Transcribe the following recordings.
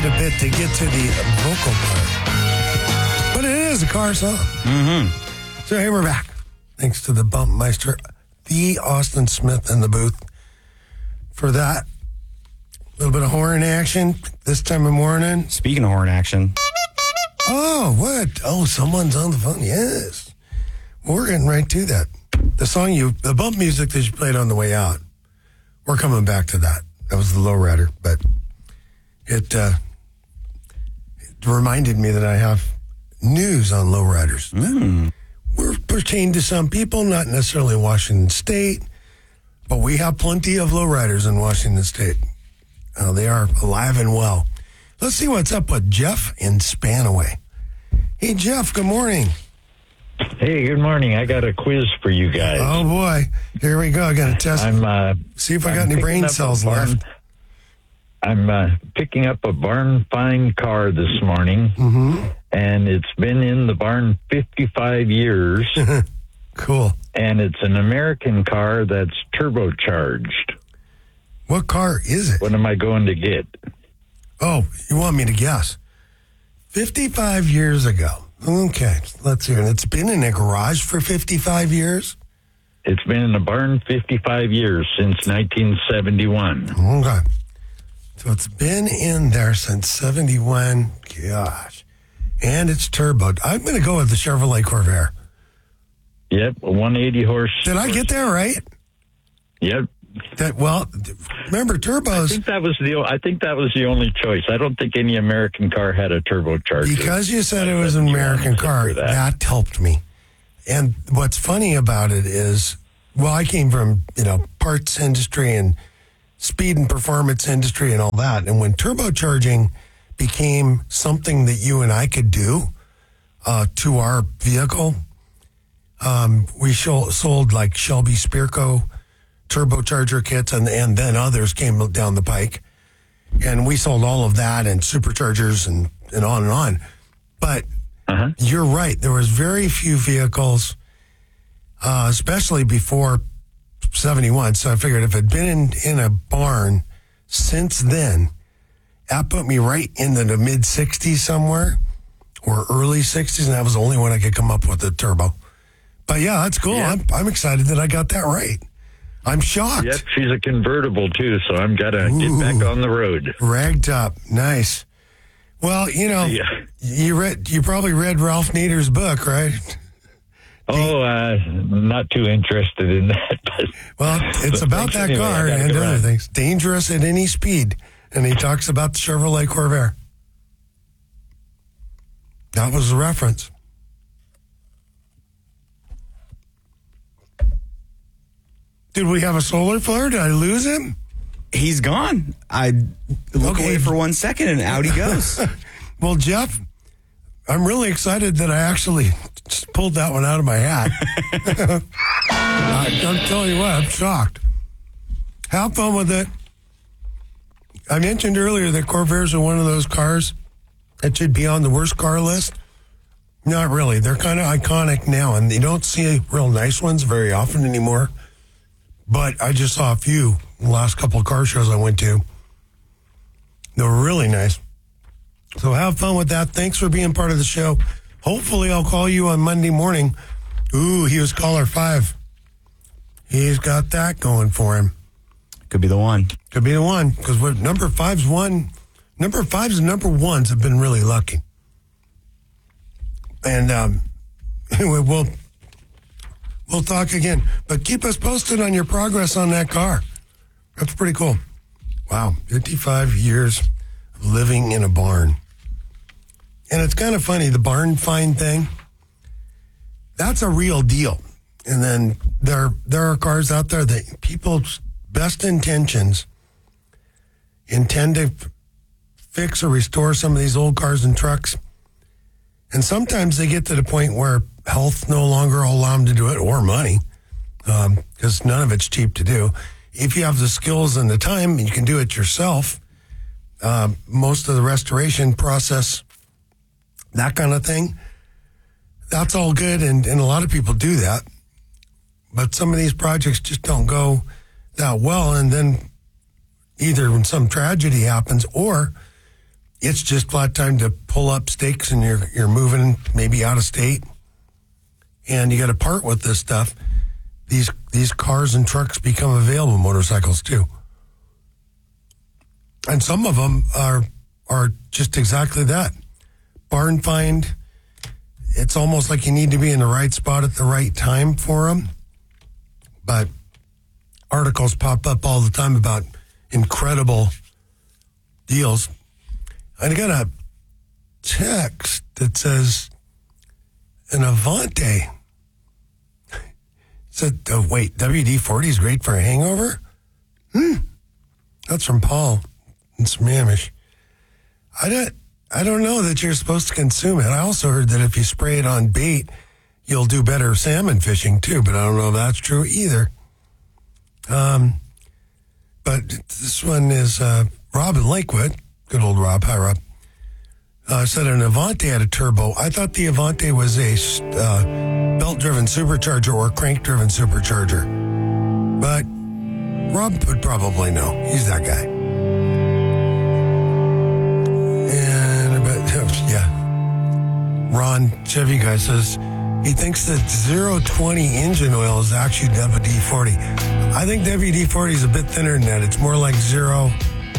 a bit to get to the vocal part. But it is a car song. Mm-hmm. So here we're back. Thanks to the Bumpmeister, the Austin Smith in the booth for that. A little bit of horn action this time of morning. Speaking of horn action. Oh, what? Oh, someone's on the phone. Yes. We're getting right to that. The bump music that you played on the way out, we're coming back to that. That was the lowrider, but it reminded me that I have news on lowriders. We're pertained to some people, not necessarily Washington State, but we have plenty of lowriders in Washington State. They are alive and well. Let's see what's up with Jeff in Spanaway. Hey, Jeff, good morning. Hey, good morning. I got a quiz for you guys. Oh, boy. Here we go. I got to test. See if I got any brain cells left. I'm picking up a barn find car this morning, and it's been in the barn 55 years. Cool. And it's an American car that's turbocharged. What car is it? What am I going to get? Oh, you want me to guess? 55 years ago. Okay, let's hear it. It's been in a garage for 55 years? It's been in the barn 55 years, since 1971. Okay. So it's been in there since 71. Gosh. And it's turboed. I'm going to go with the Chevrolet Corvair. Yep, a 180 horse. Did I get that right? Yep. Remember turbos. I think that was the only choice. I don't think any American car had a turbocharger. Because you said it was an American car, that helped me. And what's funny about it is, I came from, parts industry and speed and performance industry and all that. And when turbocharging became something that you and I could do to our vehicle, we sold like Shelby Spearco turbocharger kits, and then others came down the pike, and we sold all of that and superchargers and on and on. But you're right, there was very few vehicles, especially before 71. So I figured if it had been in a barn since then, that put me right into the mid 60s somewhere, or early 60s, and that was the only one I could come up with a turbo. But yeah, that's cool. Yeah. I'm excited that I got that right. I'm shocked. Yep, she's a convertible too, so I'm got to get back on the road. Ragged up. Nice. Well, you probably read Ralph Nader's book, right? Not too interested in that. Well, it's about that car and other things. Dangerous at any speed. And he talks about the Chevrolet Corvair. That was the reference. Did we have a solar flare? Did I lose him? He's gone. I look away for 1 second and out he goes. Well, Jeff, I'm really excited that I actually pulled that one out of my hat. I'm telling you what, I'm shocked. Have fun with it. I mentioned earlier that Corvairs are one of those cars that should be on the worst car list. Not really. They're kind of iconic now, and you don't see real nice ones very often anymore. But I just saw a few the last couple of car shows I went to. They were really nice. So have fun with that. Thanks for being part of the show. Hopefully I'll call you on Monday morning. Ooh, he was caller 5. He's got that going for him. Could be the one. Could be the one. Because number 5's one. Number 5s and number 1s have been really lucky. And anyway, We'll talk again, but keep us posted on your progress on that car. That's pretty cool. Wow, 55 years of living in a barn. And it's kind of funny, the barn find thing, that's a real deal. And then there are cars out there that people's best intentions intend to fix or restore some of these old cars and trucks. And sometimes they get to the point where health no longer will allow them to do it, or money, because none of it's cheap to do. If you have the skills and the time, and you can do it yourself, most of the restoration process, that kind of thing, that's all good, and a lot of people do that. But some of these projects just don't go that well, and then either when some tragedy happens, or it's just flat time to pull up stakes and you're moving maybe out of state. And you got to part with this stuff. These cars and trucks become available, motorcycles too. And some of them are just exactly that. Barn find. It's almost like you need to be in the right spot at the right time for them. But articles pop up all the time about incredible deals. I got a text that says an Avante. Said, wait, WD-40 is great for a hangover? That's from Paul in Sammamish. I don't know that you're supposed to consume it. I also heard that if you spray it on bait, you'll do better salmon fishing too, but I don't know if that's true either. But this one is Rob in Lakewood. Good old Rob. Hi, Rob. Said an Avante had a turbo. I thought the Avante was a belt-driven supercharger or crank-driven supercharger. But Rob would probably know. He's that guy. Ron, Chevy guy, says he thinks that 020 engine oil is actually WD-40. I think WD-40 is a bit thinner than that. It's more like 05,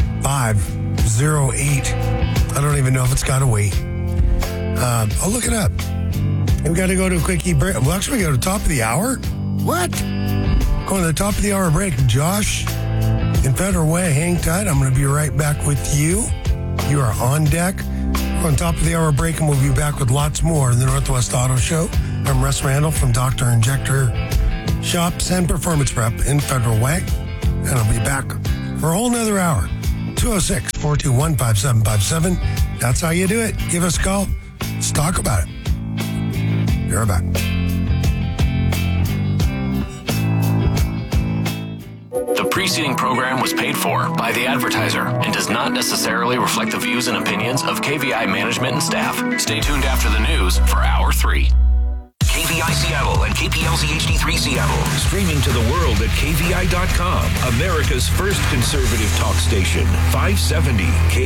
08. I don't even know if it's got a weight. I'll look it up. We've got to go to a quickie break. Well, actually, we go to the top of the hour. What? Going to the top of the hour break. Josh in Federal Way, hang tight. I'm going to be right back with you. You are on deck. On top of the hour break, and we'll be back with lots more in the Northwest Auto Show. I'm Russ Randall from Dr. Injector Shops and Performance Prep in Federal Way. And I'll be back for a whole nother hour. 206-421-5757. That's how you do it. Give us a call. Let's talk about it. You're back. The preceding program was paid for by the advertiser and does not necessarily reflect the views and opinions of KVI management and staff. Stay tuned after the news for Hour 3. KVI Seattle and KPLZ HD3 Seattle. Streaming to the world at KVI.com. America's first conservative talk station. 570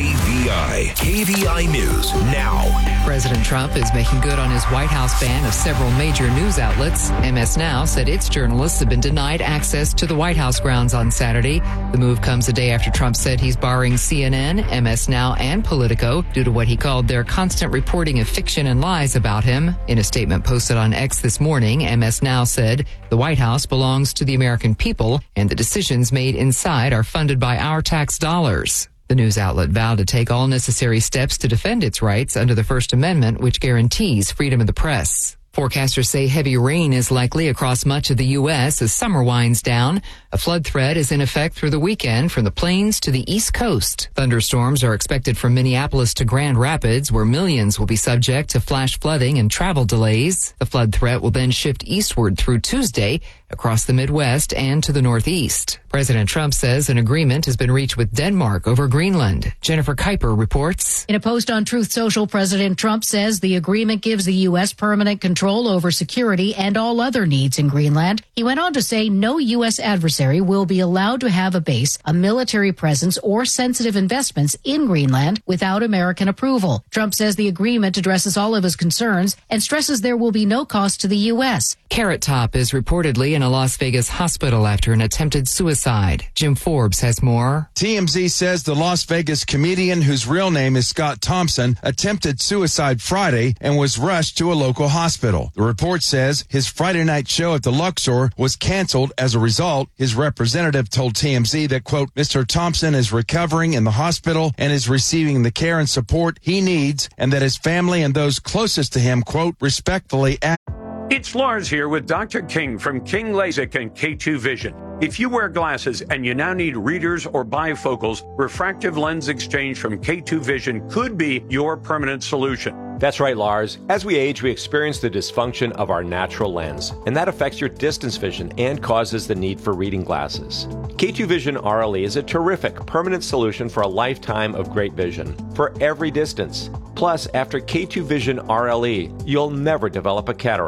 KVI. KVI News now. President Trump is making good on his White House ban of several major news outlets. MS Now said its journalists have been denied access to the White House grounds on Saturday. The move comes a day after Trump said he's barring CNN, MS Now, and Politico due to what he called their constant reporting of fiction and lies about him. In a statement posted on X this morning, MS Now said the White House belongs to the American people and the decisions made inside are funded by our tax dollars. The news outlet vowed to take all necessary steps to defend its rights under the First Amendment, which guarantees freedom of the press. Forecasters say heavy rain is likely across much of the U.S. as summer winds down. A flood threat is in effect through the weekend from the plains to the East Coast. Thunderstorms are expected from Minneapolis to Grand Rapids, where millions will be subject to flash flooding and travel delays. The flood threat will then shift eastward through Tuesday across the Midwest and to the Northeast. President Trump says an agreement has been reached with Denmark over Greenland. Jennifer Kuiper reports. In a post on Truth Social, President Trump says the agreement gives the U.S. permanent control over security and all other needs in Greenland. He went on to say no U.S. adversary will be allowed to have a base, a military presence, or sensitive investments in Greenland without American approval. Trump says the agreement addresses all of his concerns and stresses there will be no cost to the U.S. Carrot Top is reportedly in a Las Vegas hospital after an attempted suicide. Jim Forbes has more. TMZ says the Las Vegas comedian, whose real name is Scott Thompson, attempted suicide Friday and was rushed to a local hospital. The report says his Friday night show at the Luxor was canceled as a result. His representative told TMZ that, quote, Mr. Thompson is recovering in the hospital and is receiving the care and support he needs, and that his family and those closest to him, quote, respectfully ask. It's Lars here with Dr. King from King LASIK and K2 Vision. If you wear glasses and you now need readers or bifocals, refractive lens exchange from K2 Vision could be your permanent solution. That's right, Lars. As we age, we experience the dysfunction of our natural lens, and that affects your distance vision and causes the need for reading glasses. K2 Vision RLE is a terrific permanent solution for a lifetime of great vision for every distance. Plus, after K2 Vision RLE, you'll never develop a cataract.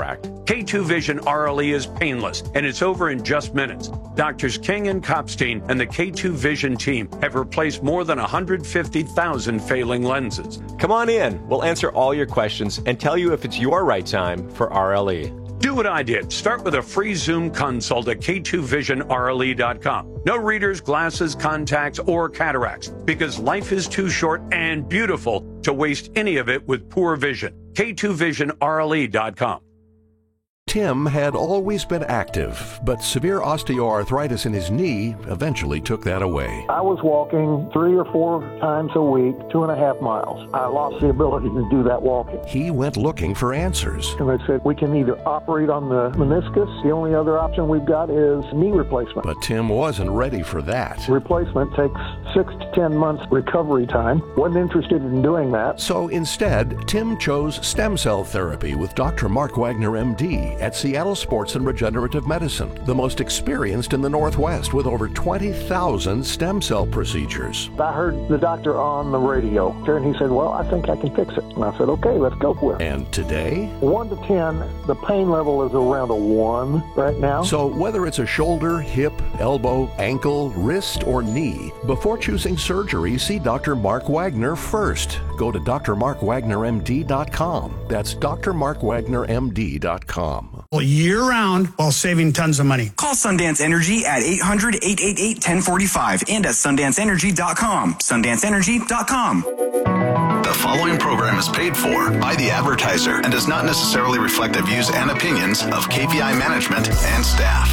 K2 Vision RLE is painless, and it's over in just minutes. Doctors King and Kopstein and the K2 Vision team have replaced more than 150,000 failing lenses. Come on in. We'll answer all your questions and tell you if it's your right time for RLE. Do what I did. Start with a free Zoom consult at K2VisionRLE.com. No readers, glasses, contacts, or cataracts, because life is too short and beautiful to waste any of it with poor vision. K2VisionRLE.com. Tim had always been active, but severe osteoarthritis in his knee eventually took that away. I was walking 3 or 4 times a week, 2.5 miles. I lost the ability to do that walking. He went looking for answers. And they said, we can either operate on the meniscus. The only other option we've got is knee replacement. But Tim wasn't ready for that. Replacement takes 6 to 10 months recovery time. Wasn't interested in doing that. So instead, Tim chose stem cell therapy with Dr. Mark Wagner, MD, at Seattle Sports and Regenerative Medicine, the most experienced in the Northwest with over 20,000 stem cell procedures. I heard the doctor on the radio, and he said, well, I think I can fix it. And I said, okay, let's go for it. And today? 1 to 10, the pain level is around a 1 right now. So whether it's a shoulder, hip, elbow, ankle, wrist, or knee, before choosing surgery, see Dr. Mark Wagner first. Go to drmarkwagnermd.com. That's drmarkwagnermd.com. Year-round while saving tons of money. Call Sundance Energy at 800-888-1045 and at sundanceenergy.com. sundanceenergy.com. The following program is paid for by the advertiser and does not necessarily reflect the views and opinions of KVI management and staff.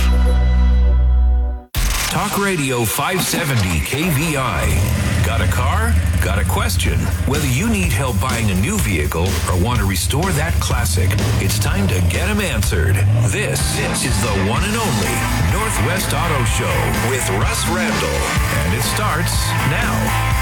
Talk Radio 570 KVI. Got a car? Got a question? Whether you need help buying a new vehicle or want to restore that classic, it's time to get them answered. This is the one and only Northwest Auto Show with Russ Randall. And it starts now.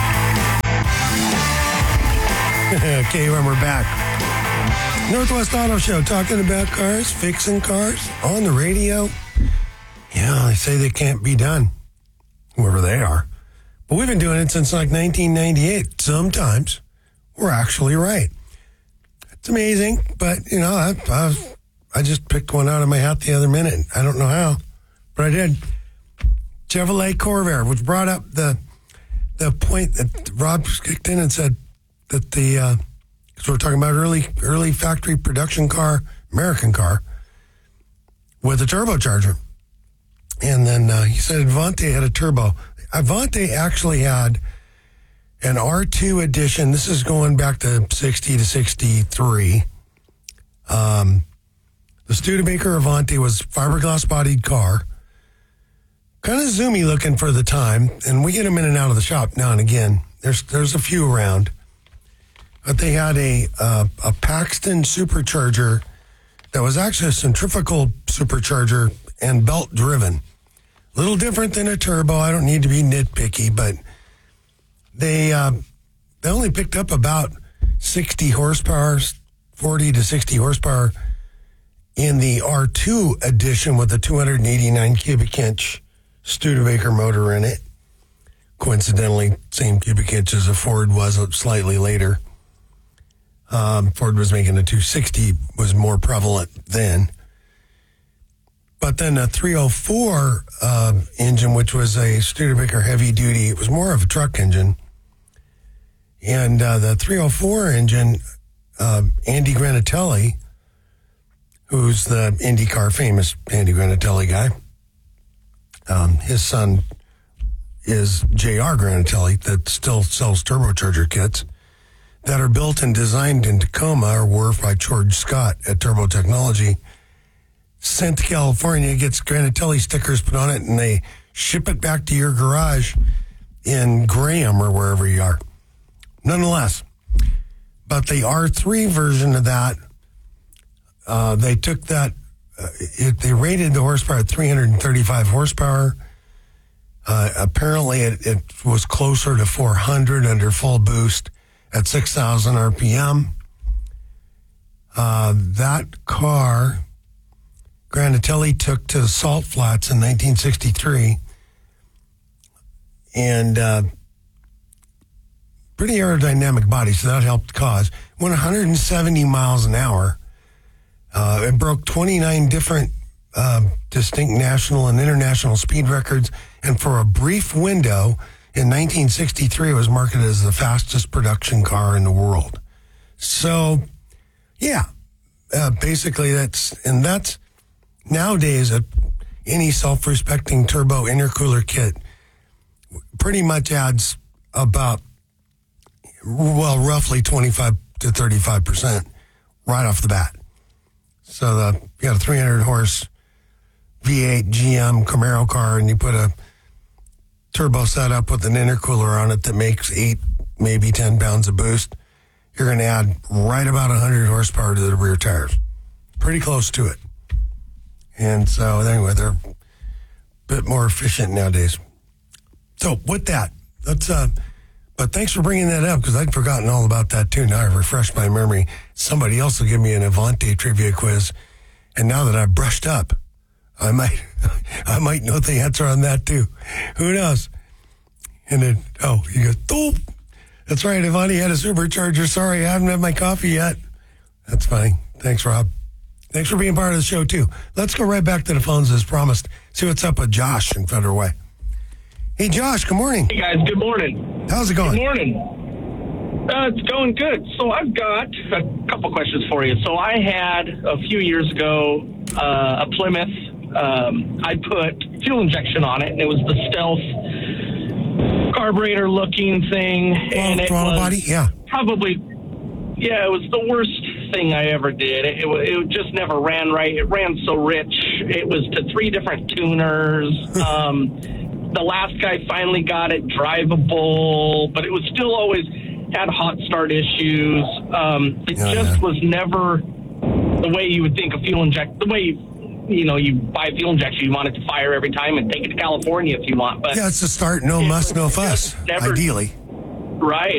Okay, when we're back. Northwest Auto Show, talking about cars, fixing cars, on the radio. Yeah, they say they can't be done, whoever they are. But we've been doing it since like 1998. Sometimes we're actually right. It's amazing, but, you know, I just picked one out of my hat the other minute. I don't know how, but I did. Chevrolet Corvair, which brought up the point that Rob kicked in and said that because we're talking about early factory production car, American car, with a turbocharger. And then he said Avante had a turbo. Avante actually had an R2 edition. This is going back to 60 to 63. The Studebaker Avante was fiberglass bodied car. Kind of zoomy looking for the time. And we get them in and out of the shop now and again. There's a few around. But they had a Paxton supercharger that was actually a centrifugal supercharger and belt driven. A little different than a turbo. I don't need to be nitpicky, but they only picked up about 60 horsepower, 40 to 60 horsepower in the R2 edition with a 289 cubic inch Studebaker motor in it. Coincidentally, same cubic inch as a Ford was slightly later. Ford was making a 260, was more prevalent then. But then a 304 engine, which was a Studebaker heavy duty, it was more of a truck engine. And the 304 engine, Andy Granatelli, who's the IndyCar famous Andy Granatelli guy, his son is J.R. Granatelli that still sells turbocharger kits that are built and designed in Tacoma or were by George Scott at Turbo Technology. Sent to California, gets Granatelli stickers put on it, and they ship it back to your garage in Graham or wherever you are. Nonetheless, but the R3 version of that, they took that, they rated the horsepower at 335 horsepower. Apparently, it was closer to 400 under full boost at 6,000 RPM. That car, Granatelli took to the Salt Flats in 1963, and pretty aerodynamic body, so that helped cause. Went 170 miles an hour It broke 29 different distinct national and international speed records. And for a brief window in 1963, it was marketed as the fastest production car in the world. So, yeah, basically that's nowadays any self-respecting turbo intercooler kit pretty much adds about, roughly 25 to 35% right off the bat. So you got a 300 horse V8 GM Camaro car, and you put a turbo setup with an intercooler on it that makes 8, maybe 10 pounds of boost. You're going to add right about 100 horsepower to the rear tires. Pretty close to it. And so anyway, they're a bit more efficient nowadays. So with that, but thanks for bringing that up, because I'd forgotten all about that too. Now I've refreshed my memory. Somebody else will give me an Avante trivia quiz. And now that I've brushed up, I might know the answer on that too. Who knows? And then, he goes, oh, that's right, Avante had a supercharger. Sorry, I haven't had my coffee yet. That's funny. Thanks, Rob. Thanks for being part of the show too. Let's go right back to the phones as promised. See what's up with Josh in Federal Way. Hey, Josh, good morning. Hey, guys, good morning. How's it going? Good morning. It's going good. So I've got a couple questions for you. So I had, a few years ago, a Plymouth. I put fuel injection on it, and it was the Stealth carburetor-looking thing. And it was body? Yeah. Probably, it was the worst thing I ever did. It just never ran right. It ran so rich. It was to 3 different tuners. The last guy finally got it drivable, but it was still always had hot start issues. It was never the way you would think a fuel inject. The way you buy a fuel injection, you want it to fire every time and take it to California if you want. But it's a start, no muss, no fuss. Ideally, right.